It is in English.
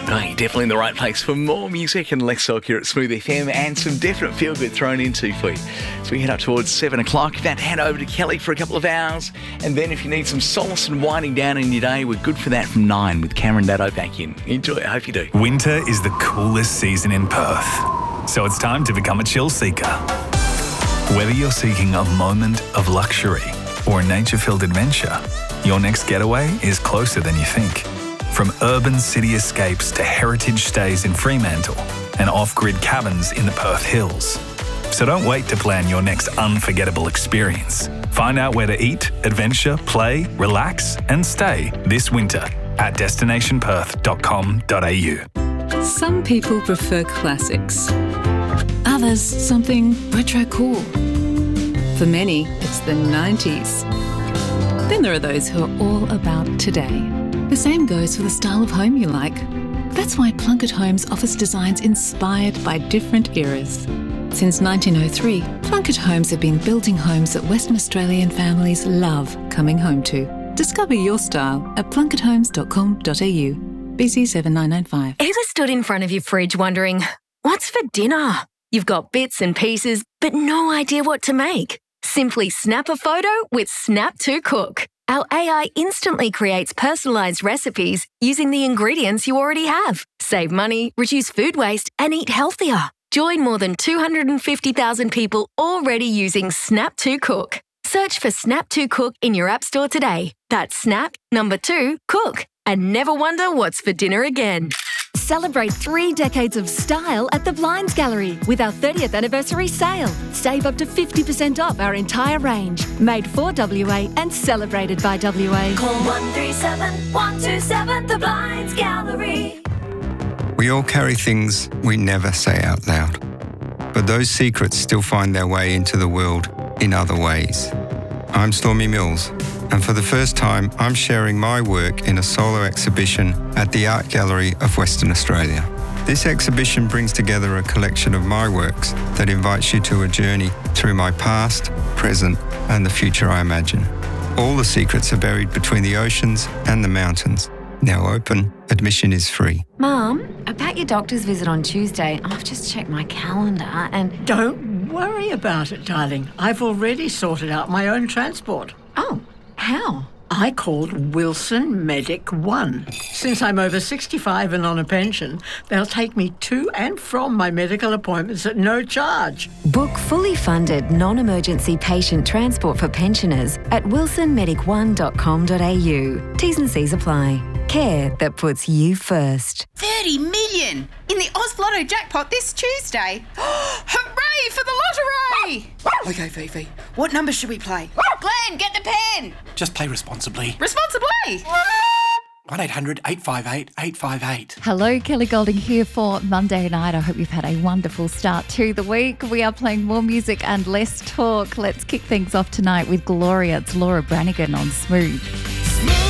Oh, you're definitely in the right place for more music and less talk here at Smooth FM, and some definite feel-good thrown into for you. So we head up towards 7 o'clock. Then head over to Kelly for a couple of hours. And then if you need some solace and winding down in your day, we're good for that from 9 with Cameron Daddo back in. Enjoy. I hope you do. Winter is the coolest season in Perth, so it's time to become a chill seeker. Whether you're seeking a moment of luxury or a nature-filled adventure, your next getaway is closer than you think. From urban city escapes to heritage stays in Fremantle and off-grid cabins in the Perth Hills. So don't wait to plan your next unforgettable experience. Find out where to eat, adventure, play, relax and stay this winter at destinationperth.com.au. Some people prefer classics. Others, something retro cool. For many, it's the 90s. Then there are those who are all about today. The same goes for the style of home you like. That's why Plunket Homes offers designs inspired by different eras. Since 1903, Plunket Homes have been building homes that Western Australian families love coming home to. Discover your style at plunkethomes.com.au. BC 7995. Ever stood in front of your fridge wondering, what's for dinner? You've got bits and pieces, but no idea what to make. Simply snap a photo with Snap to Cook. Our AI instantly creates personalised recipes using the ingredients you already have. Save money, reduce food waste, and eat healthier. Join more than 250,000 people already using Snap to Cook. Search for Snap to Cook in your app store today. That's Snap, 2, Cook. And never wonder what's for dinner again. Celebrate 3 decades of style at the Blinds Gallery with our 30th anniversary sale. Save up to 50% off our entire range. Made for WA and celebrated by WA. Call 137 127 The Blinds Gallery. We all carry things we never say out loud, but those secrets still find their way into the world in other ways. I'm Stormy Mills, and for the first time, I'm sharing my work in a solo exhibition at the Art Gallery of Western Australia. This exhibition brings together a collection of my works that invites you to a journey through my past, present, and the future I imagine. All the secrets are buried between the oceans and the mountains. Now open, admission is free. Mum, about your doctor's visit on Tuesday, I've just checked my calendar and... Don't worry about it, darling. I've already sorted out my own transport. Oh, how? I called Wilson Medic One. Since I'm over 65 and on a pension, they'll take me to and from my medical appointments at no charge. Book fully funded non-emergency patient transport for pensioners at wilsonmedic1.com.au. T's and C's apply. Care that puts you first. 30 million in the Oz Lotto jackpot this Tuesday. Hooray for the lottery! Okay, Fifi, what number should we play? Glenn, get the pen! Just play responsibly. Responsibly? 1-800-858-858. Hello, Kelly Golding here for Monday night. I hope you've had a wonderful start to the week. We are playing more music and less talk. Let's kick things off tonight with Gloria. It's Laura Branigan on Smooth.